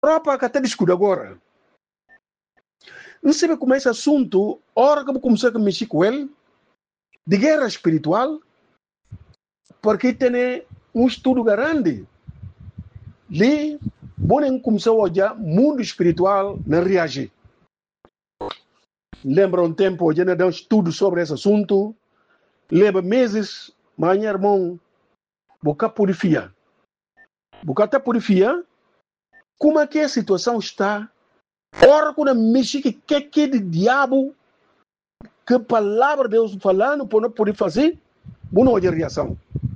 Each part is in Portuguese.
Europa que até discute agora. Não sei como esse assunto, hora que eu comecei a mexer com ele, de guerra espiritual, porque tem um estudo grande. Ali, bom, começou a olhar mundo espiritual não reagir. Lembra um tempo, já deu um estudo sobre esse assunto, leva meses, mas meu irmão, boca purifica. Boca até purifica, como é que a situação está? Ora, quando mexe que de diabo, que palavra de Deus falando, por não poder fazer, não há reação.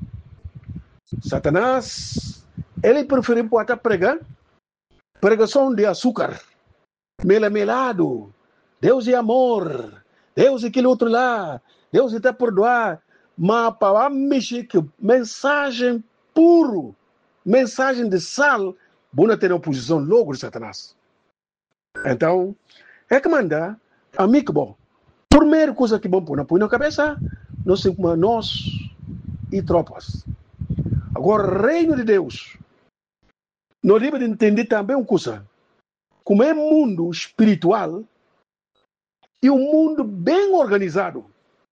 Satanás, ele prefere até pregar, pregação de açúcar, melado, Deus é amor, Deus é aquele outro lá, Deus está perdoar, mas para mexer que mensagem puro, mensagem de sal, não ter oposição logo de Satanás. Então, é que manda, amigo bom, primeira coisa que bom põe na cabeça, nós e tropas. Agora, reino de Deus, nós devemos entender também uma coisa, como é mundo espiritual e um mundo bem organizado.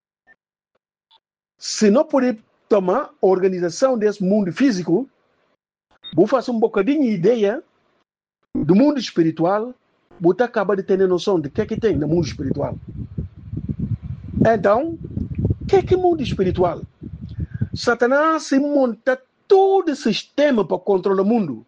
Se não puder tomar a organização desse mundo físico, vou fazer um bocadinho de ideia do mundo espiritual, vou acabar de ter noção de que tem no mundo espiritual. Então, o que é mundo espiritual? Satanás se monta todo o sistema para controlar o mundo.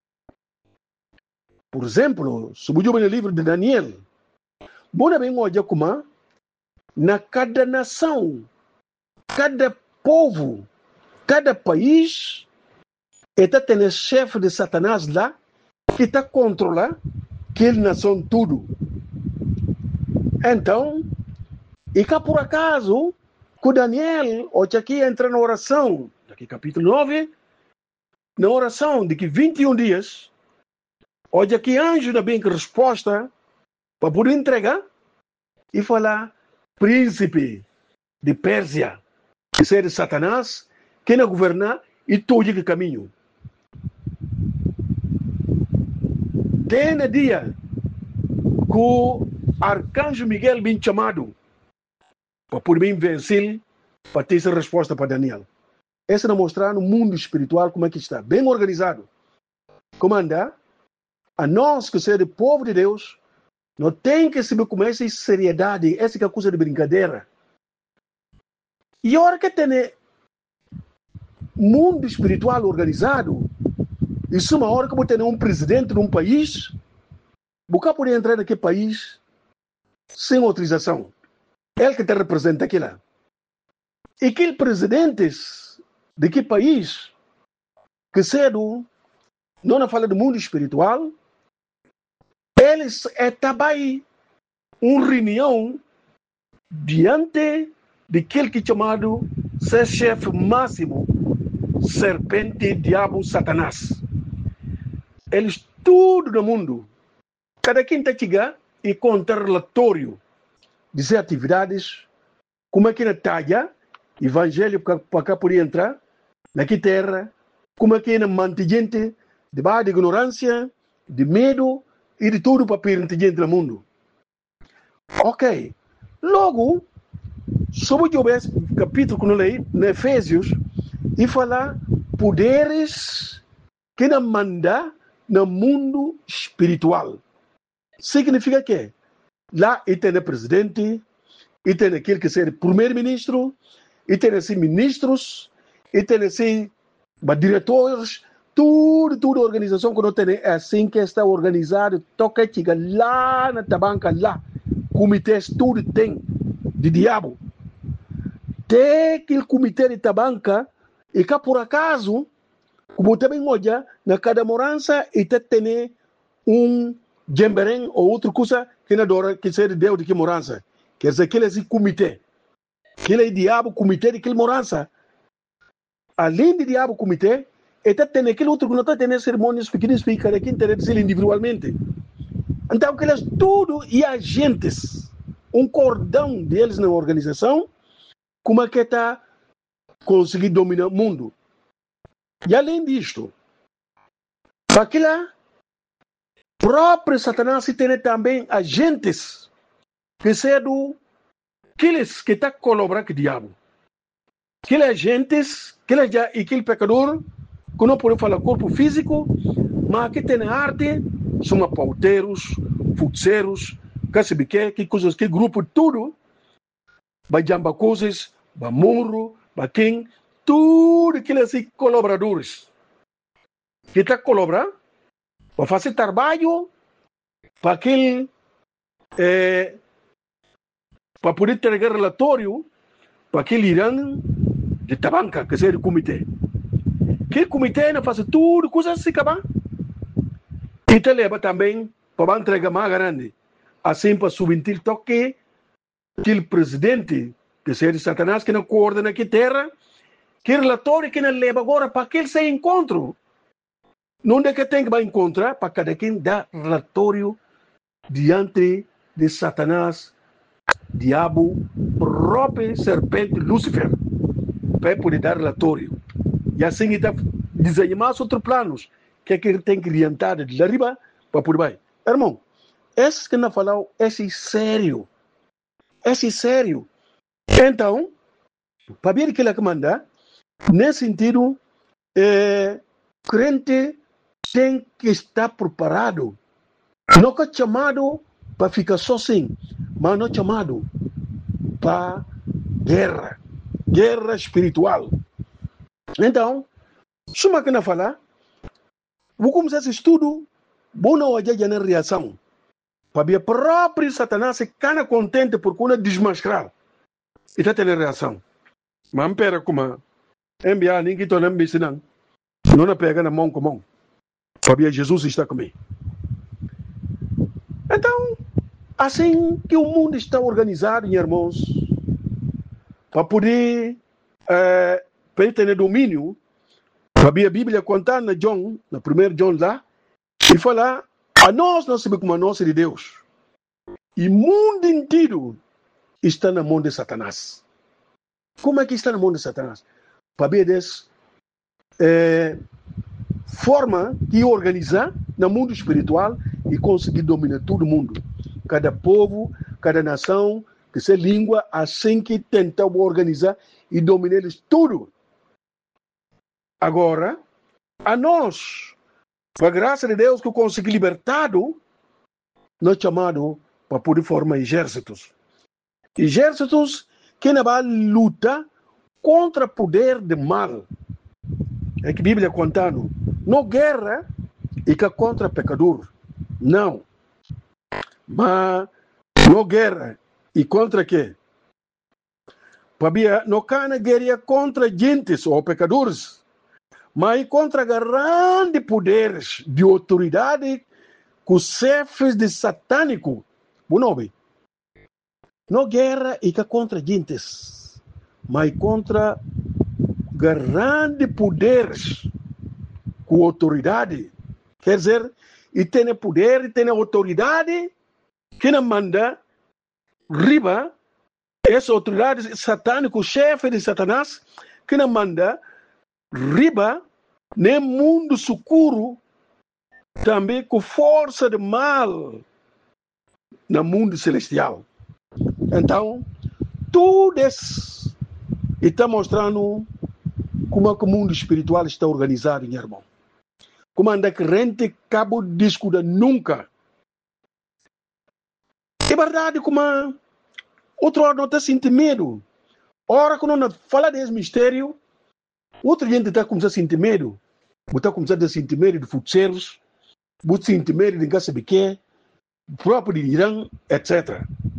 Por exemplo, se você no livro de Daniel, você bem olha como na cada nação, cada povo, cada país, está tendo chefe de Satanás lá, que está controlando aquela nação tudo. Então, e cá por acaso, com Daniel, hoje aqui entra na oração, aqui capítulo 9, na oração de que 21 dias, hoje aqui anjo da bem que resposta para poder entregar e falar príncipe de Pérsia, que seja Satanás, que não governar e todo o caminho. Tem dia que o arcanjo Miguel bem chamado para poder vencer, para ter essa resposta para Daniel. Essa não mostrar no mundo espiritual como é que está, bem organizado. Comanda, a nós que somos o povo de Deus, não tem que saber como essa seriedade, essa é a coisa de brincadeira. E a hora que tem mundo espiritual organizado, isso é uma hora que você tem um presidente de um país, você pode entrar naquele país sem autorização. Ele que te representa aquilo. E aqueles presidentes de que país que cedo não fala do mundo espiritual, eles também uma reunião diante daquele que é chamado ser chefe máximo, serpente, diabo, Satanás. Eles tudo no mundo, cada quem está chegando e conta relatório de suas atividades, como é que na talha, evangelho para cá poder entrar, naquela terra, como é que na mantigente, debaixo de ignorância, de medo e de tudo para perante gente no mundo. Ok. Logo, sobre o capítulo que eu leio, no Efésios, e falar poderes que não manda no mundo espiritual. Significa que lá e tem o presidente, e tem aquele que é o primeiro-ministro, e tem assim ministros, e tem assim diretores, tudo organização que não tem é assim que está organizado, toca chega lá na tabanca lá, comitês tudo tem de diabo. Tem aquele comitê de tabanca e cá por acaso, como também olha, na cada morança e tem um gemberém ou outra coisa que não dora que seja Deus de que morança. Quer dizer, aquele é esse comitê. Aquele é diabo, comitê de aquele morança. Além de diabo, comitê, e tem aquele outro que não está tendo cerimônias pequenas para cada quem interessa individualmente. Então, aqueles tudo e agentes, um cordão deles na organização, como é que está conseguindo dominar o mundo. E além disto, aquela próprio Satanás tem também agentes que são aqueles que estão colaborando com o diabo. Aqueles agentes, aquele pecador, que não podemos falar corpo físico, mas que tem arte, são pauteiros, futseiros, que coisas, que grupo, tudo, vai jamba coisas, vai morro, vai quem, tudo aqueles colaboradores que estão colaborando, para fazer trabalho, para aquele, para poder entregar relatório, para aquele irã de tabanca, que seja o comitê. Que comitê não faz tudo, coisas assim, acaba. E te leva também para entregar mais grande. Assim, para subir toque, aquele presidente, que seja Satanás, que não coordena aqui terra, que relatório que não leva agora para aquele se encontro. Não é que tem que encontrar, para cada quem dá relatório diante de Satanás, diabo, próprio serpente, Lúcifer, para poder dar relatório. E assim está desenhando mais outros planos, que é que ele tem que orientar de lá riba para por baixo. Irmão, esse que não falou, esse é sério. Esse é sério. Então, para ver que ele manda, nesse sentido, crente tem que estar preparado. Não é chamado para ficar sozinho, mas não é chamado para guerra espiritual. Então, se uma que não falar, vou começar esse estudo, vou não olhar na reação. Para ver próprio Satanás se cana contente por quando desmascarar. E está tendo reação. Mas não pera como enviar ninguém que está não me ensinando. Não pega na mão com mão. Para ver Jesus está comigo. Então, assim que o mundo está organizado, irmãos, para poder ter domínio, para ver a Bíblia contar na John, na 1 John lá, e falar, a nós não sabemos como a nossa de Deus. E o mundo inteiro está na mão de Satanás. Como é que está na mão de Satanás? Para ver essa forma que organizar no mundo espiritual e conseguir dominar todo mundo. Cada povo, cada nação, que se língua, assim que tentar organizar e dominar eles tudo. Agora, a nós, por graça de Deus, que consegui libertado, nós chamamos para poder formar exércitos. Exércitos que não vão lutar contra o poder do mal. É que a Bíblia contando. Não guerra e que contra pecador. Não. Mas não guerra e contra quê? Não cana guerra contra gentes ou pecadores, mas contra grandes poderes de autoridade com os chefes de satânico. Não guerra e que contra gentes, mas contra grandes poderes com autoridade. Quer dizer, e tem poder, e tem autoridade, que não manda riba, essa autoridade satânica, o chefe de Satanás, que não manda riba, nem mundo escuro, também com força de mal, no mundo celestial. Então, tudo isso está mostrando como o mundo espiritual está organizado, meu irmão. Como anda crente cabo discuda nunca. É verdade como outro hora não está sentindo medo. Ora, quando não fala desse mistério, outra gente está começando a sentir medo. Está começando a sentir medo de futseiros, está sentir medo de casa biquê, próprio de Irã, etc.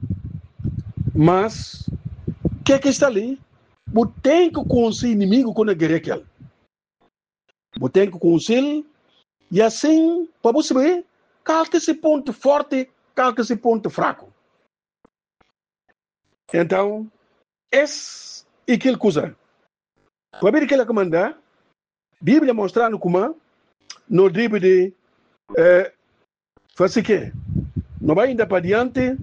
Mas, o que é que está ali? Você tem que conhecer o inimigo quando é guerra aquele. Você tem que conhecer, e assim, para você ver, qual que é esse ponto forte, qual que é esse ponto fraco. Então, esse é aquela coisa. Para ver o que ele comanda, a Bíblia mostrando como não deve de fazer o quê? Não vai ainda para diante,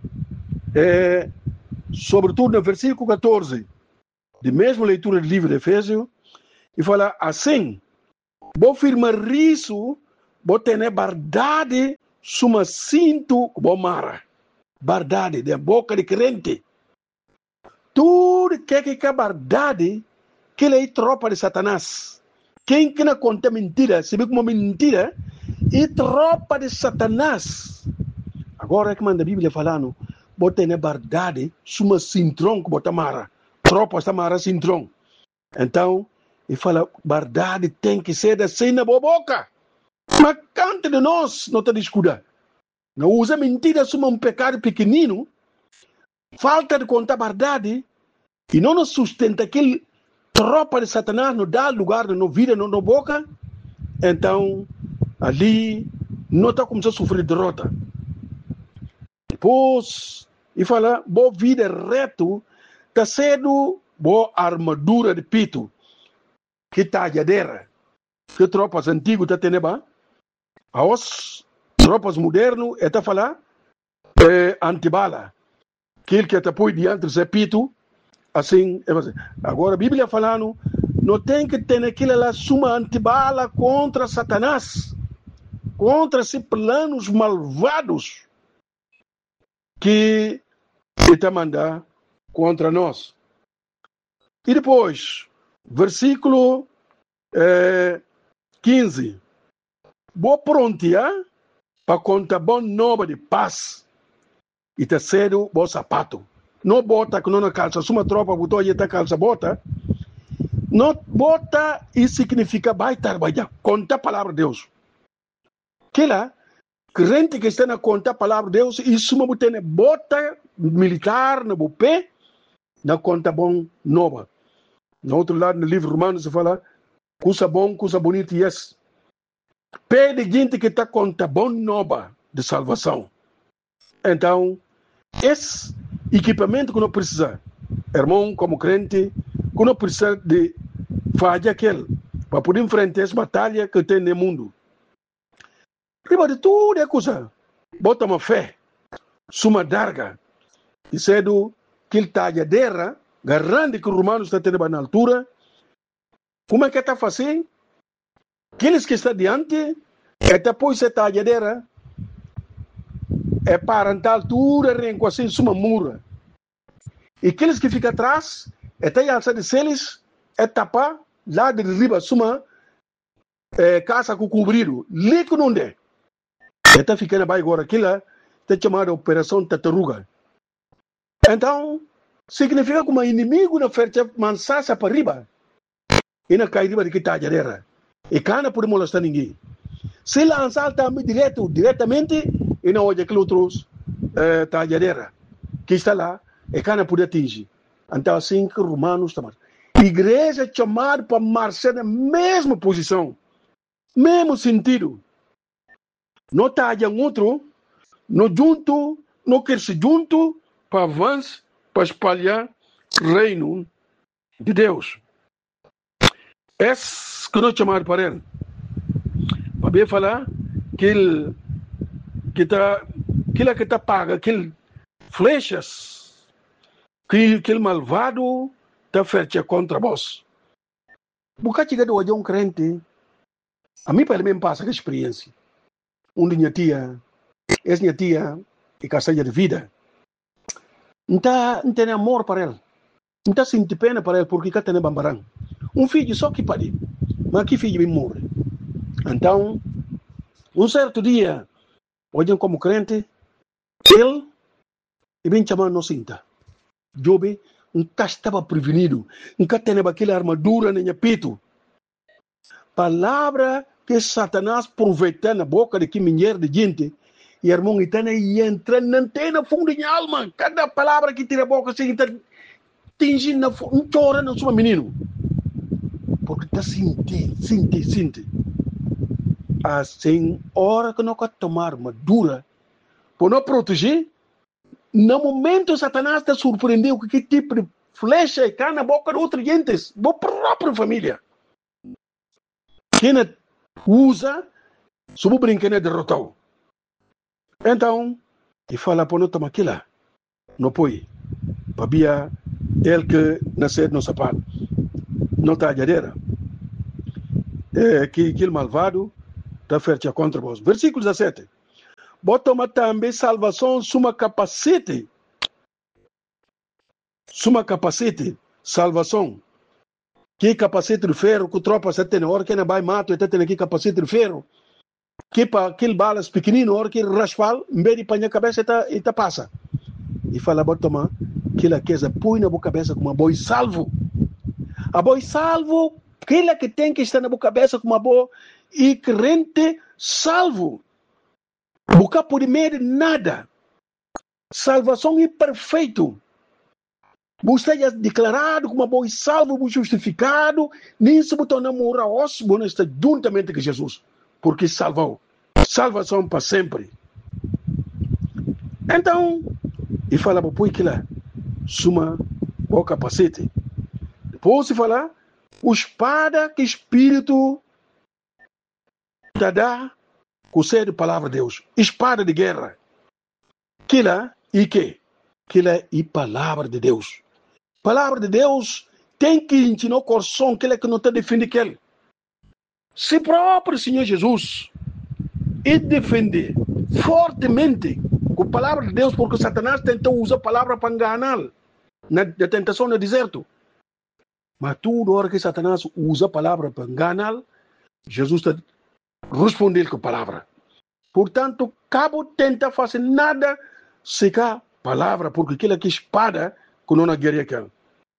sobretudo no versículo 14, de mesma leitura do livro de Efésios, e fala assim, vou firmar isso, vou ter verdade suma cinto bomara, verdade, da boca de crente. Tudo que é verdade, que ele é tropa de Satanás. Quem que não conta mentira, se vê como mentira, é tropa de Satanás. Agora é que manda a Bíblia falando, bota na verdade, suma cintrão que bota mara. Tropa está mara cintrão. Então, ele fala, verdade tem que ser assim na boca. Mas cante de nós, não te descuida. Não usa mentira, suma um pecado pequenino, falta de contar verdade, e não nos sustenta aquele tropa de Satanás, não dá lugar na vida, na boca, então, ali, não está começando a sofrer derrota. Depois, ele fala, boa vida reto, está sendo boa armadura de pito, que talhadeira, que tropas antigas está tendo, as tropas modernas, está falando, antibala, aquele que está por diante do pito, assim, agora a Bíblia falando, não tem que ter aquilo lá suma antibala contra Satanás, contra esses planos malvados que ele está mandando contra nós. E depois, versículo 15. Boa prontia para contar bom nova de paz. E terceiro, bom sapato. Não bota que não na calça, suma tropa botou aí a calça bota. Não bota e significa vai trabalhar, conta a palavra de Deus. Que lá, crente que está na conta a palavra de Deus, e suma botando bota militar no pé, na conta bom nova. No outro lado, no livro Romanos, se fala, coisa bom, coisa bonita, yes. Pé de gente que está conta bom nova de salvação. Então, esse equipamento que não precisa, irmão, como crente, que não precisa de fazer aquele, para poder enfrentar essa batalha que tem no mundo. Riba de tudo é coisa, bota uma fé, suma darga, e cedo, que ele talhadeira, garante que o romano está tendo na altura, como é que está fazendo? Aqueles que estão diante, é depois de talhadeira, é parental, tudo é assim, suma mura. E aqueles que ficam atrás, é até alça de seles, é tapar, lá de riba, suma, casa com cobrido, lico não é. Está ficando bem agora, aquilo está chamado Operação Tartaruga. Então, significa que um inimigo não fez mansaça para riba, e não cai riba de que talhadeira. E cá não pode molestar ninguém. Se lançar também diretamente, e não olha aquele outro talhadeira que está lá, e cá não pode atingir. Então, assim que os romanos estão. Igreja é chamada para marchar na mesma posição, mesmo sentido. Não está em outro, não junto, não quer se junto para avançar, para espalhar o reino de Deus. Esse que nós chamamos para ele. Para bem falar que ele que está paga, aquele flechas, que aquele malvado está feito contra vós. Porque chega de olhar um crente, a mim para mim passa a experiência. De minha tia, essa minha tia, e caçaia de vida. Não tem amor para ele. Não está sentindo pena para ele, porque cá tem bambarão. Um filho só que pode, mas que filho bem morre. Então, um certo dia, olhando como crente, ele bem chamado não sinta. Jobe, nunca estava prevenido, nunca tinha aquela armadura nem peito. Palavra que Satanás aproveita na boca de que mulher de gente, e irmão, e entra na fundo da alma, cada palavra que tira a boca, assim, está tingindo um chora no seu menino. Porque está sentindo. Assim, hora que não quer tomar madura, por não proteger, no momento Satanás está surpreendendo com que tipo de flecha e cai na boca de outras gentes, da própria família. Quem usa, sob o brinquedo é derrotado. Então, e fala para não tomar aquilo, não pode. Para ele que nasceu no sapato, não está a jadeira. Que aquele malvado está feito contra vós. Versículo 17. Bota também salvação, suma capacete. Suma capacete, salvação. Que capacete de ferro, que tropa você tem, hora que não vai mato, até tem aqui capacete de ferro. Que para aquele balas pequenino, hora que raspal, em vez de pôr na cabeça, tá passa. E fala, bota tomar, aquela coisa, põe na boa cabeça como uma boi salvo. A boi salvo, aquela que tem que estar na boa cabeça como uma boa e crente salvo. Nunca pode medo nada. Salvação é perfeito. Você é declarado como bom e salvo, justificado. Nisso você não morra osso, você está juntamente com Jesus. Porque salvou. Salvação para sempre. Então, e fala para pôr que lá, suma o capacete. Depois se fala, o espada que o Espírito te dá, com a palavra de Deus. Espada de guerra. Que lá, e que? Que lá é palavra de Deus. Palavra de Deus tem que ensinar o coração que ele que não está defendendo aquele. Se próprio Senhor Jesus e defender fortemente com a palavra de Deus, porque Satanás tentou usar a palavra para enganá-lo na tentação no deserto. Mas toda hora que Satanás usa a palavra para enganá-lo, Jesus está respondendo com a palavra. Portanto, cabo tenta fazer nada secar a palavra, porque aquela que espada que não guerreia aquela.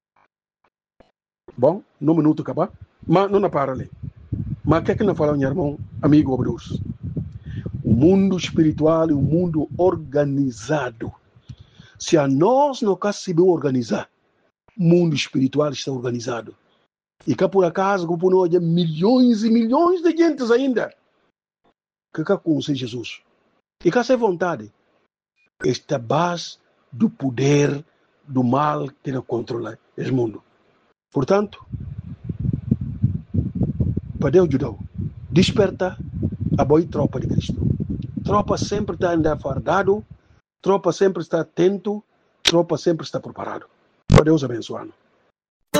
Bom, no minuto acabar, mas não para ali. Mas o que não fala, meu irmão, amigo Bruce? O mundo espiritual é um mundo organizado. Se a nós não conseguimos organizar, o mundo espiritual está organizado. E cá por acaso, como nós há milhões e milhões de gente ainda que conhecem Jesus. E cá sem vontade, esta base do poder do mal que não controla esse mundo. Portanto, para Deus ajudar, desperta a boa tropa de Cristo. Tropa sempre está ainda fardado, tropa sempre está atento, tropa sempre está preparado. Para Deus abençoar.